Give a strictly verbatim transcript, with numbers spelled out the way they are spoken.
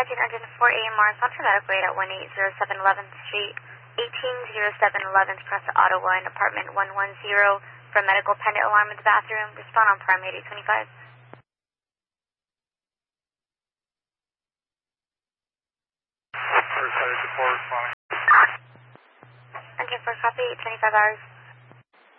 Engine Engine four A Mars, on for medical aid at one eight zero seven eleventh Street, eighteen oh seven eleventh, Cross Ottawa, in apartment one one zero, for medical pendant alarm in the bathroom. Respond on prime eight eight twenty-five. First side support, responding. Engine four, copy, eight twenty-five hours.